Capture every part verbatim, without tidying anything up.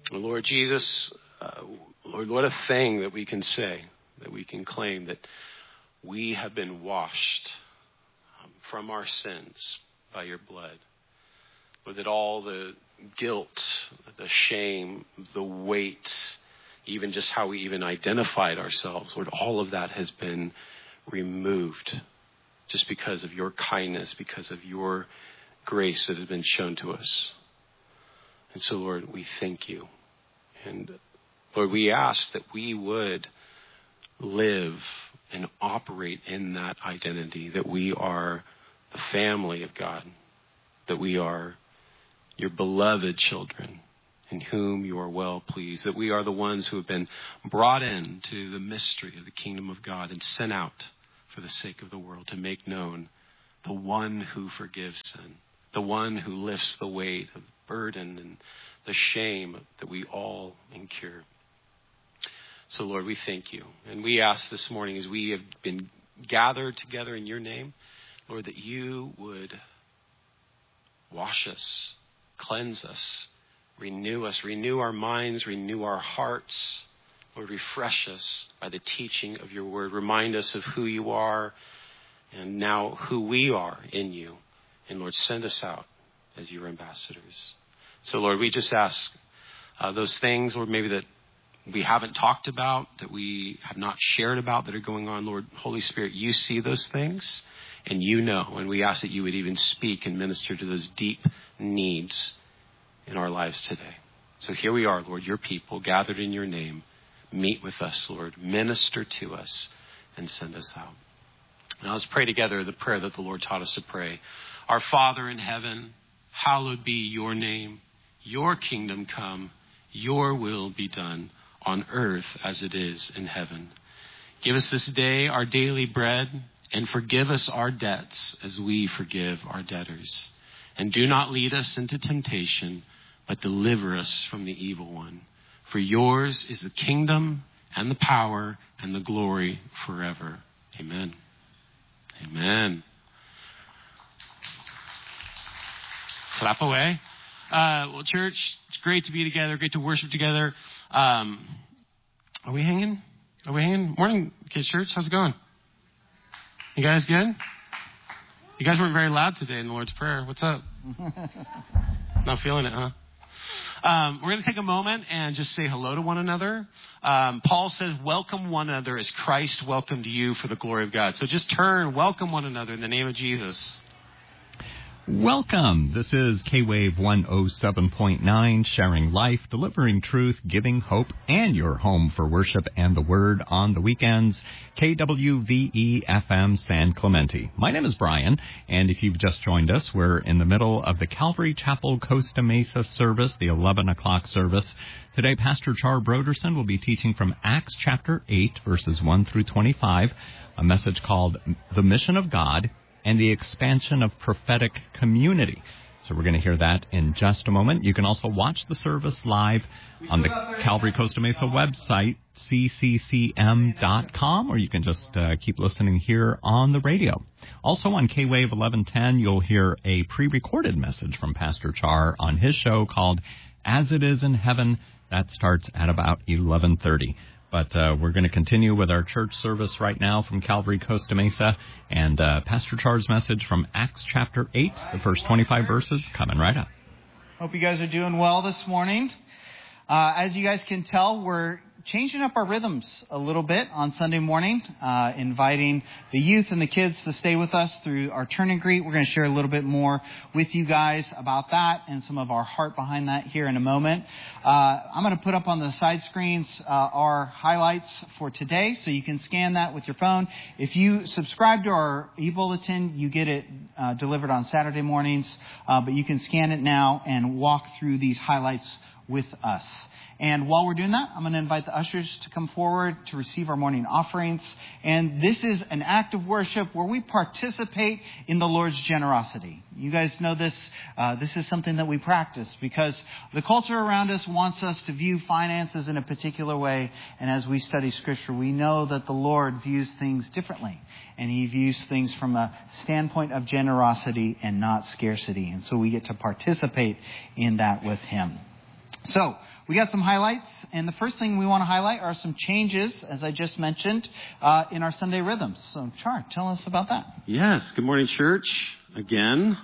Lord Jesus, uh, Lord, what a thing that we can say, that we can claim that we have been washed um, from our sins by your blood. Lord, that all the guilt, the shame, the weight, even just how we even identified ourselves, Lord, all of that has been removed just because of your kindness, because of your grace that has been shown to us. And so, Lord, we thank you. And Lord, we ask that we would live and operate in that identity, that we are the family of God, that we are your beloved children in whom you are well pleased, that we are the ones who have been brought into the mystery of the kingdom of God and sent out for the sake of the world to make known the one who forgives sin, the one who lifts the weight of burden and the shame that we all incur. So, Lord, we thank you. And we ask this morning as we have been gathered together in your name, Lord, that you would wash us, cleanse us, renew us, renew our minds, renew our hearts. Lord, refresh us by the teaching of your word. Remind us of who you are and now who we are in you. And Lord, send us out as your ambassadors. So, Lord, we just ask uh, those things, Lord, maybe that we haven't talked about, that we have not shared about, that are going on. Lord, Holy Spirit, you see those things and you know. And we ask that you would even speak and minister to those deep needs in our lives today. So here we are, Lord, your people gathered in your name. Meet with us, Lord. Minister to us and send us out. Now let's pray together the prayer that the Lord taught us to pray. Our Father in heaven, hallowed be your name. Your kingdom come, your will be done on earth as it is in heaven. Give us this day our daily bread and forgive us our debts as we forgive our debtors. And do not lead us into temptation, but deliver us from the evil one. For yours is the kingdom and the power and the glory forever. Amen. Amen. Clap away. Uh, well, church, it's great to be together, great to worship together. Um, are we hanging? Are we hanging? Morning, Kids Church. How's it going? You guys good? You guys weren't very loud today in the Lord's Prayer. What's up? Not feeling it, huh? Um, we're going to take a moment and just say hello to one another. Um, Paul says, welcome one another as Christ welcomed you for the glory of God. So just turn, welcome one another in the name of Jesus. Welcome. This is K-Wave one oh seven point nine, sharing life, delivering truth, giving hope, and your home for worship and the word on the weekends. K W V E F M San Clemente. My name is Brian, and if you've just joined us, we're in the middle of the Calvary Chapel Costa Mesa service, the eleven o'clock service. Today, Pastor Char Broderson will be teaching from Acts chapter eight, verses one through twenty-five, a message called The Mission of God and the Expansion of Prophetic Community. So we're going to hear that in just a moment. You can also watch the service live on the Calvary Costa Mesa website, c c c m dot com, or you can just uh, keep listening here on the radio. Also on K-Wave eleven ten, you'll hear a pre-recorded message from Pastor Char on his show called As It Is in Heaven. That starts at about eleven thirty. But uh, we're going to continue with our church service right now from Calvary Costa Mesa. And uh, Pastor Char's message from Acts chapter eight, the first twenty-five verses, coming right up. Hope you guys are doing well this morning. Uh, as you guys can tell, we're changing up our rhythms a little bit on Sunday morning, uh, inviting the youth and the kids to stay with us through our turn and greet. We're going to share a little bit more with you guys about that and some of our heart behind that here in a moment. Uh, I'm going to put up on the side screens uh, our highlights for today, so you can scan that with your phone. If you subscribe to our e-bulletin, you get it uh, delivered on Saturday mornings, uh, but you can scan it now and walk through these highlights with us. And while we're doing that, I'm going to invite the ushers to come forward to receive our morning offerings. And this is an act of worship where we participate in the Lord's generosity. You guys know this. Uh, this is something that we practice because the culture around us wants us to view finances in a particular way. And as we study Scripture, we know that the Lord views things differently. And He views things from a standpoint of generosity and not scarcity. And so we get to participate in that with Him. So we got some highlights, and the first thing we want to highlight are some changes, as I just mentioned, uh, in our Sunday rhythms. So, Char, tell us about that. Yes. Good morning, church. Again,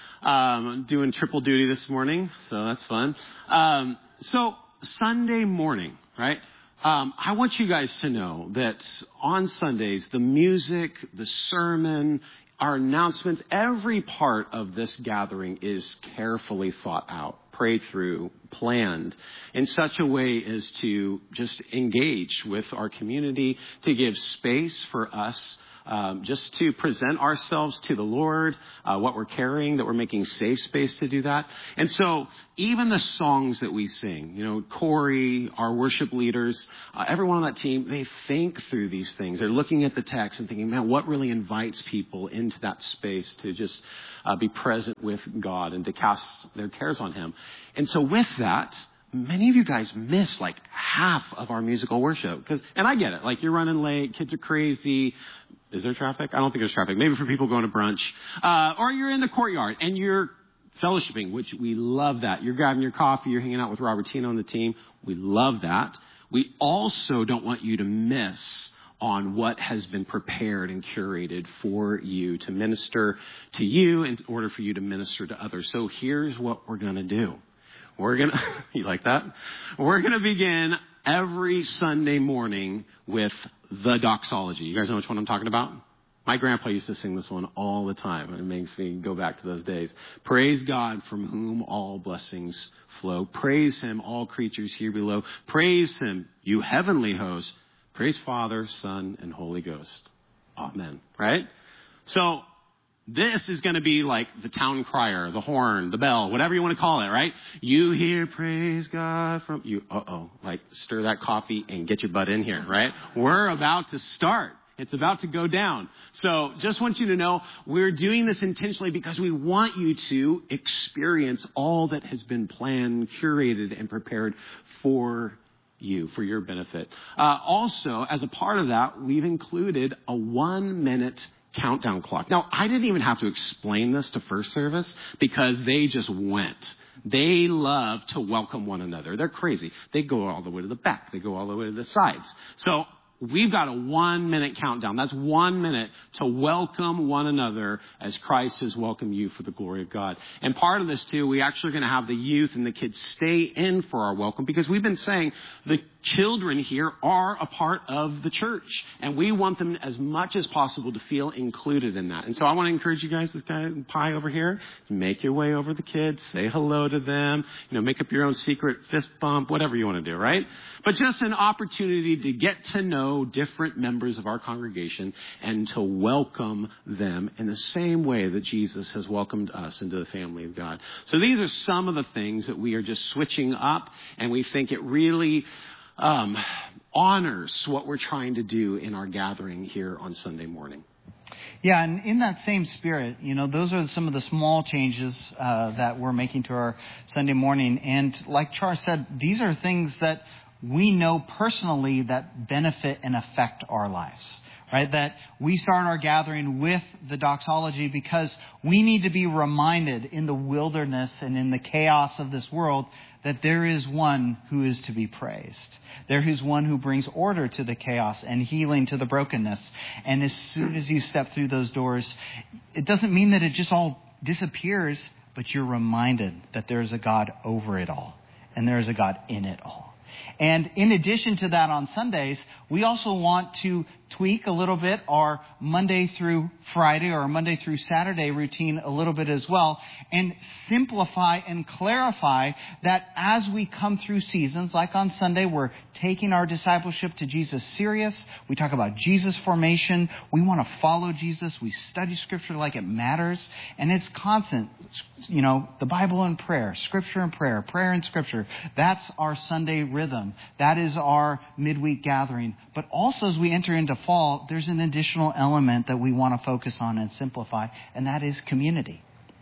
um, doing triple duty this morning, so that's fun. Um, so Sunday morning, right? Um, I want you guys to know that on Sundays, the music, the sermon, our announcements, every part of this gathering is carefully thought out, prayed through, planned in such a way as to just engage with our community, to give space for us um, just to present ourselves to the Lord, uh, what we're carrying, that we're making safe space to do that. And so even the songs that we sing, you know, Corey, our worship leaders, uh, everyone on that team, they think through these things. They're looking at the text and thinking, man, what really invites people into that space to just uh, be present with God and to cast their cares on him. And so with that, many of you guys miss like half of our musical worship. Cause, and I get it. Like you're running late, kids are crazy. Is there traffic? I don't think there's traffic. Maybe for people going to brunch. Uh, or you're in the courtyard and you're fellowshipping, which we love that. You're grabbing your coffee, you're hanging out with Robertino and the team. We love that. We also don't want you to miss on what has been prepared and curated for you to minister to you in order for you to minister to others. So here's what we're going to do. We're going to, you like that? We're going to begin every Sunday morning with the doxology. You guys know which one I'm talking about? My grandpa used to sing this one all the time, and it makes me go back to those days. Praise God from whom all blessings flow. Praise him, all creatures here below. Praise him, you heavenly hosts. Praise Father, Son, and Holy Ghost. Amen. Right? So this is going to be like the town crier, the horn, the bell, whatever you want to call it, right? You hear praise God from you. Uh-oh. Like stir that coffee and get your butt in here, right? We're about to start. It's about to go down. So just want you to know we're doing this intentionally because we want you to experience all that has been planned, curated, and prepared for you, for your benefit. Uh, also, as a part of that, we've included a one-minute countdown clock. Now, I didn't even have to explain this to First Service because they just went. They love to welcome one another. They're crazy. They go all the way to the back. They go all the way to the sides. So we've got a one minute countdown. That's one minute to welcome one another as Christ has welcomed you for the glory of God. And part of this too, we actually are going to have the youth and the kids stay in for our welcome because we've been saying the children here are a part of the church and we want them as much as possible to feel included in that. And so I want to encourage you guys, this guy pie over here, make your way over the kids, say hello to them, you know, make up your own secret fist bump, whatever you want to do, right? But just an opportunity to get to know different members of our congregation and to welcome them in the same way that Jesus has welcomed us into the family of God. So these are some of the things that we are just switching up, and we think it really um, honors what we're trying to do in our gathering here on Sunday morning. Yeah, and in that same spirit, you know, those are some of the small changes uh, that we're making to our Sunday morning. And like Char said, these are things that we know personally that benefit and affect our lives, right? That we start our gathering with the doxology because we need to be reminded in the wilderness and in the chaos of this world that there is one who is to be praised. There is one who brings order to the chaos and healing to the brokenness. And as soon as you step through those doors, it doesn't mean that it just all disappears, but you're reminded that there is a God over it all and there is a God in it all. And in addition to that on Sundays, we also want to tweak a little bit our Monday through Friday or Monday through Saturday routine a little bit as well, and simplify and clarify that as we come through seasons, like on Sunday, we're taking our discipleship to Jesus serious. We talk about Jesus formation. We want to follow Jesus. We study Scripture like it matters. And it's constant, you know, the Bible and prayer, Scripture and prayer, prayer and Scripture. That's our Sunday rhythm. That is our midweek gathering. But also as we enter into fall, there's an additional element that we want to focus on and simplify, and that is community.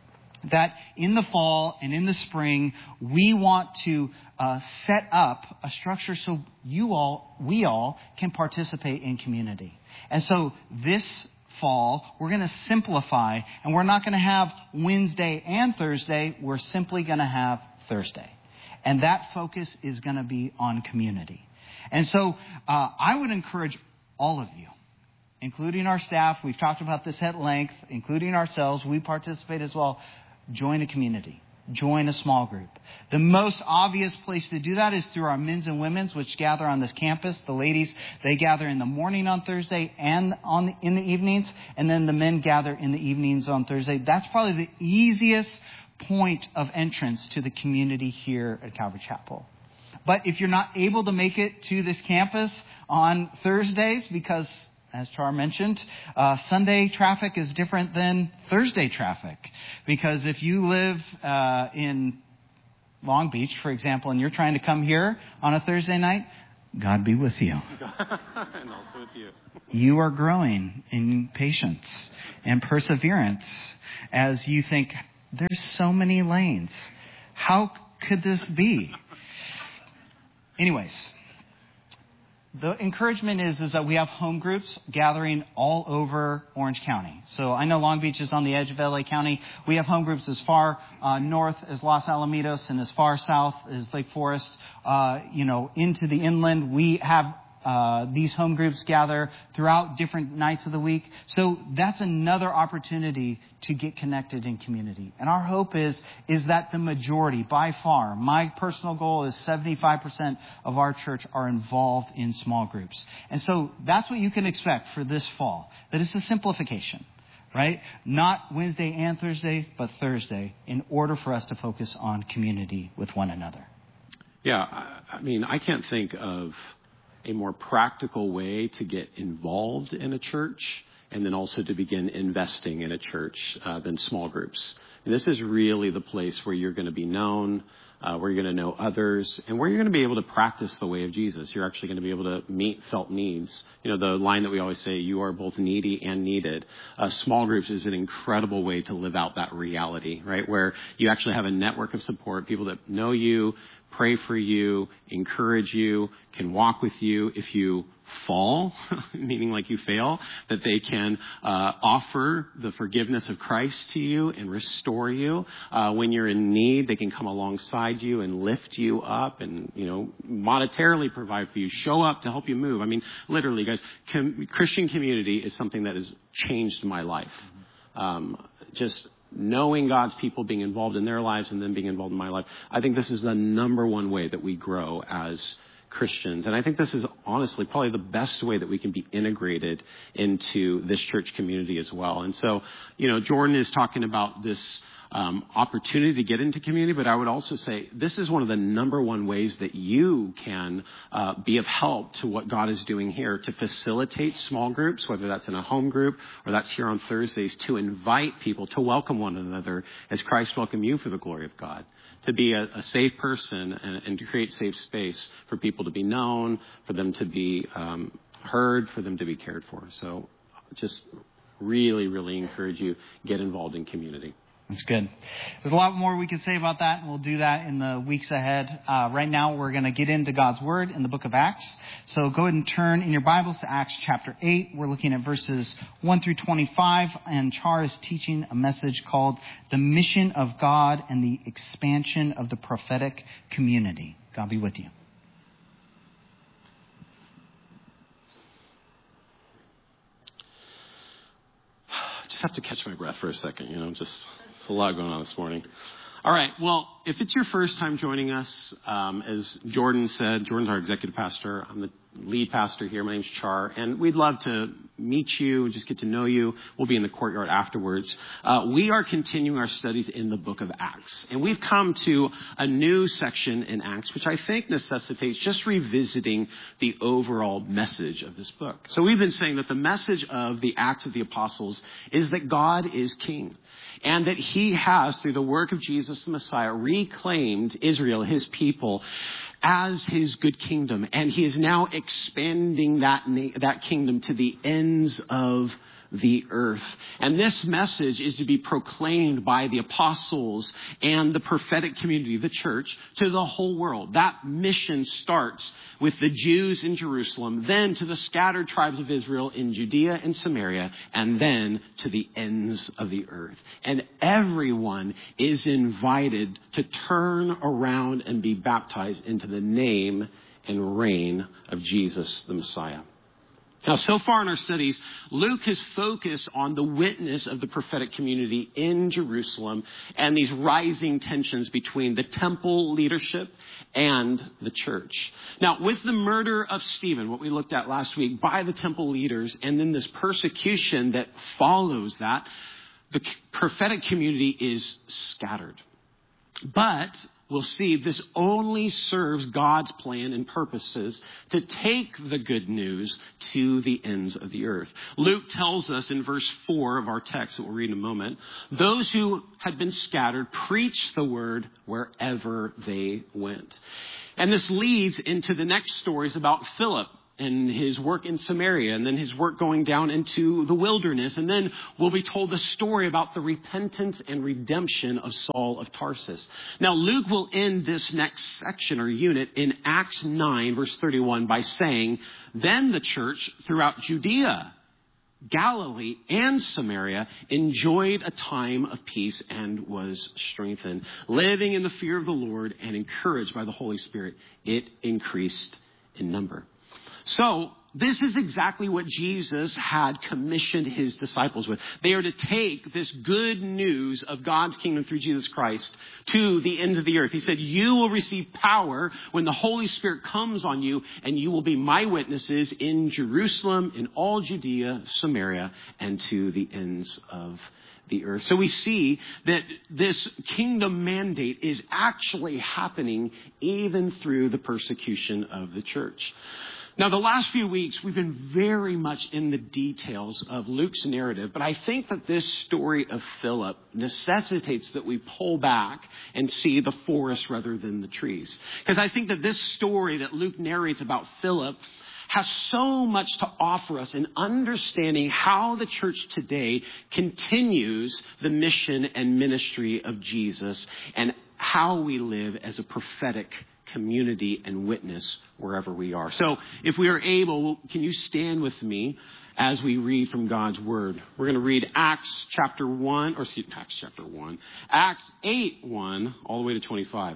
That in the fall and in the spring, we want to uh, set up a structure so you all, we all can participate in community. And so this fall, we're going to simplify, and we're not going to have Wednesday and Thursday. We're simply going to have Thursday. And that focus is going to be on community. And so uh, I would encourage all of you, including our staff. We've talked about this at length, including ourselves. We participate as well. Join a community. Join a small group. The most obvious place to do that is through our men's and women's, which gather on this campus. The ladies, they gather in the morning on Thursday and on the, in the evenings. And then the men gather in the evenings on Thursday. That's probably the easiest point of entrance to the community here at Calvary Chapel. But if you're not able to make it to this campus on Thursdays, because as Char mentioned, uh, Sunday traffic is different than Thursday traffic. Because if you live uh, in Long Beach, for example, and you're trying to come here on a Thursday night, God be with you. And also with you. You are growing in patience and perseverance as you think, there's so many lanes. How could this be? Anyways, the encouragement is, is that we have home groups gathering all over Orange County. So I know Long Beach is on the edge of L A County. We have home groups as far uh, north as Los Alamitos and as far south as Lake Forest, uh, you know, into the inland. We have uh, these home groups gather throughout different nights of the week. So that's another opportunity to get connected in community. And our hope is, is that the majority, by far, my personal goal is seventy-five percent of our church are involved in small groups. And so that's what you can expect for this fall. That it's a simplification, right? Not Wednesday and Thursday, but Thursday, in order for us to focus on community with one another. Yeah, I mean, I can't think of a more practical way to get involved in a church and then also to begin investing in a church uh, than small groups. And this is really the place where you're going to be known, uh, where you're going to know others, and where you're going to be able to practice the way of Jesus. You're actually going to be able to meet felt needs. You know, the line that we always say, you are both needy and needed. Uh, small groups is an incredible way to live out that reality, right? Where you actually have a network of support, people that know you, pray for you, encourage you, can walk with you if you fall, meaning like you fail, that they can uh, offer the forgiveness of Christ to you and restore you. Uh, when you're in need, they can come alongside you and lift you up and, you know, monetarily provide for you, show up to help you move. I mean, literally, guys, com- Christian community is something that has changed my life. Um, just knowing God's people, being involved in their lives and then being involved in my life. I think this is the number one way that we grow as Christians. And I think this is honestly probably the best way that we can be integrated into this church community as well. And so, you know, Jordan is talking about this um, opportunity to get into community, but I would also say this is one of the number one ways that you can uh, be of help to what God is doing here to facilitate small groups, whether that's in a home group or that's here on Thursdays, to invite people to welcome one another as Christ welcomed you for the glory of God. To be a, a safe person and, and to create safe space for people to be known, for them to be um, heard, for them to be cared for. So just really, really encourage you, get involved in community. That's good. There's a lot more we can say about that, and we'll do that in the weeks ahead. Uh, right now, we're going to get into God's Word in the book of Acts. So go ahead and turn in your Bibles to Acts chapter eight. We're looking at verses one through twenty-five, and Char is teaching a message called The Mission of God and the Expansion of the Prophetic Community. God be with you. I just have to catch my breath for a second, you know, just... a lot going on this morning. All right. Well, if it's your first time joining us, um, as Jordan said, Jordan's our executive pastor. I'm the lead pastor here. My name's Char, and we'd love to meet you and just get to know you. We'll be in the courtyard afterwards. Uh, we are continuing our studies in the book of Acts, and we've come to a new section in Acts, which I think necessitates just revisiting the overall message of this book. So we've been saying that the message of the Acts of the Apostles is that God is king, and that he has, through the work of Jesus the Messiah, reclaimed Israel, his people, as his good kingdom. And he is now expanding that na- that kingdom to the ends of the earth. And this message is to be proclaimed by the apostles and the prophetic community, the church, to the whole world. That mission starts with the Jews in Jerusalem, then to the scattered tribes of Israel in Judea and Samaria, and then to the ends of the earth. And everyone is invited to turn around and be baptized into the name and reign of Jesus the Messiah. Now, so far in our studies, Luke has focused on the witness of the prophetic community in Jerusalem and these rising tensions between the temple leadership and the church. Now, with the murder of Stephen, what we looked at last week, by the temple leaders, and then this persecution that follows that, the prophetic community is scattered. But we'll see this only serves God's plan and purposes to take the good news to the ends of the earth. Luke tells us in verse four of our text that we'll read in a moment, those who had been scattered preached the word wherever they went. And this leads into the next stories about Philip and his work in Samaria, and then his work going down into the wilderness. And then we'll be told the story about the repentance and redemption of Saul of Tarsus. Now, Luke will end this next section or unit in Acts nine, verse thirty-one, by saying, then the church throughout Judea, Galilee, and Samaria enjoyed a time of peace and was strengthened. Living in the fear of the Lord and encouraged by the Holy Spirit, it increased in number. So this is exactly what Jesus had commissioned his disciples with. They are to take this good news of God's kingdom through Jesus Christ to the ends of the earth. He said, you will receive power when the Holy Spirit comes on you, and you will be my witnesses in Jerusalem, in all Judea, Samaria, and to the ends of the earth. So we see that this kingdom mandate is actually happening even through the persecution of the church. Now, the last few weeks, we've been very much in the details of Luke's narrative, but I think that this story of Philip necessitates that we pull back and see the forest rather than the trees. Because I think that this story that Luke narrates about Philip has so much to offer us in understanding how the church today continues the mission and ministry of Jesus and how we live as a prophetic community and witness wherever we are. So if we are able, can you stand with me as we read from God's word? We're going to read Acts chapter one, or excuse me, Acts chapter one, Acts eight, one, all the way to twenty-five.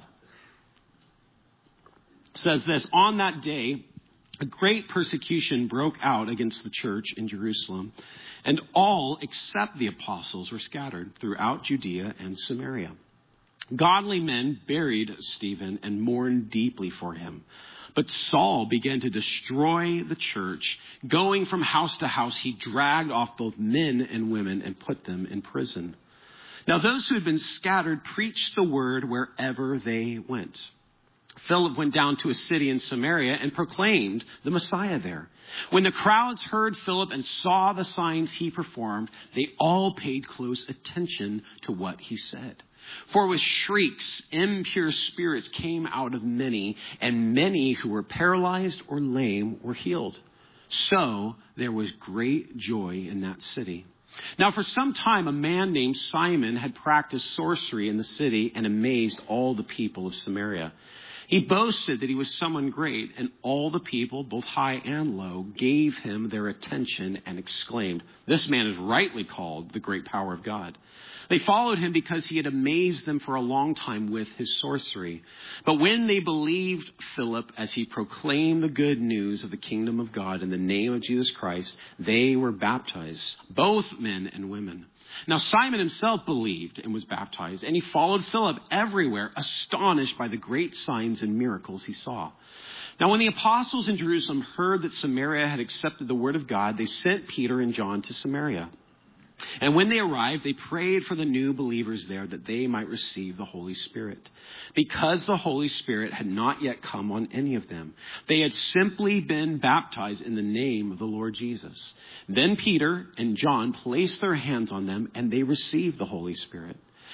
It says this, on that day, a great persecution broke out against the church in Jerusalem, and all except the apostles were scattered throughout Judea and Samaria. Godly men buried Stephen and mourned deeply for him. But Saul began to destroy the church. Going from house to house, he dragged off both men and women and put them in prison. Now, those who had been scattered preached the word wherever they went. Philip went down to a city in Samaria and proclaimed the Messiah there. When the crowds heard Philip and saw the signs he performed, they all paid close attention to what he said. For with shrieks, impure spirits came out of many, and many who were paralyzed or lame were healed. So there was great joy in that city. Now, for some time, a man named Simon had practiced sorcery in the city and amazed all the people of Samaria. He boasted that he was someone great, and all the people, both high and low, gave him their attention and exclaimed, "This man is rightly called the great power of God." They followed him because he had amazed them for a long time with his sorcery. But when they believed Philip as he proclaimed the good news of the kingdom of God in the name of Jesus Christ, they were baptized, both men and women. Now Simon himself believed and was baptized, and he followed Philip everywhere, astonished by the great signs and miracles he saw. Now when the apostles in Jerusalem heard that Samaria had accepted the word of God, they sent Peter and John to Samaria. And when they arrived, they prayed for the new believers there that they might receive the Holy Spirit, because the Holy Spirit had not yet come on any of them. They had simply been baptized in the name of the Lord Jesus. Then Peter and John placed their hands on them, and they received the Holy Spirit.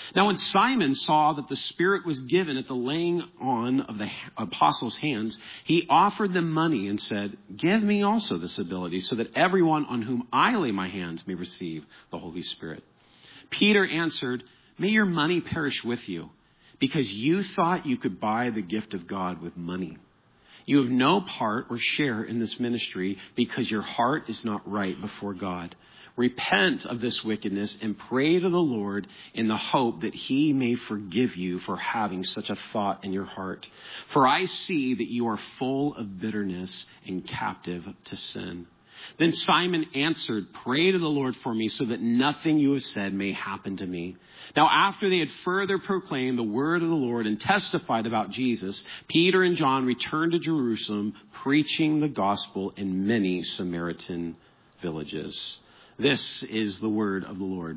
Now, when Simon saw that the Spirit was given at the laying on of the apostles' hands, he offered them money and said, "Give me also this ability so that everyone on whom I lay my hands may receive the Holy Spirit." Peter answered, "May your money perish with you, because you thought you could buy the gift of God with money. You have no part or share in this ministry because your heart is not right before God. Repent of this wickedness and pray to the Lord in the hope that he may forgive you for having such a thought in your heart. For I see that you are full of bitterness and captive to sin." Then Simon answered, "Pray to the Lord for me so that nothing you have said may happen to me." Now, after they had further proclaimed the word of the Lord and testified about Jesus, Peter and John returned to Jerusalem, preaching the gospel in many Samaritan villages. This is the word of the Lord.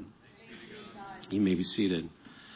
You may be seated.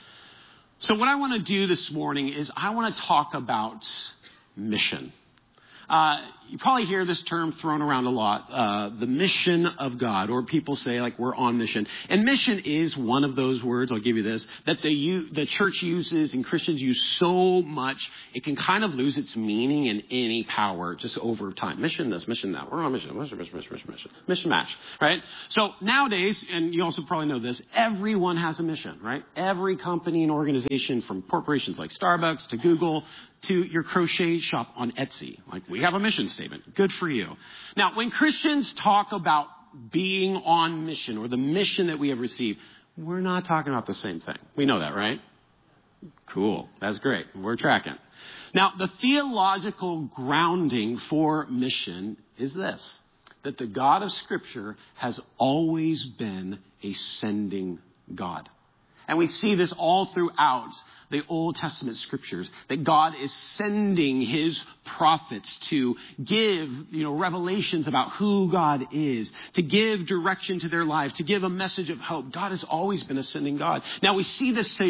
So what I want to do this morning is I want to talk about mission. Uh, you probably hear this term thrown around a lot, uh, the mission of God, or people say like we're on mission. And mission is one of those words, I'll give you this, that the, the church uses and Christians use so much, it can kind of lose its meaning and any power just over time. Mission this, mission that. We're on mission, mission, mission, mission, mission, mission, mission match, right? So nowadays, and you also probably know this, everyone has a mission, right? Every company and organization, from corporations like Starbucks to Google to your crochet shop on Etsy. Like, we have a mission statement. Good for you. Now, when Christians talk about being on mission or the mission that we have received, we're not talking about the same thing. We know that, right? Cool. That's great. We're tracking. Now, the theological grounding for mission is this, that the God of Scripture has always been a sending God. And we see this all throughout the Old Testament scriptures, that God is sending his prophets to give, you know, revelations about who God is, to give direction to their lives, to give a message of hope. God has always been a sending God. Now we see this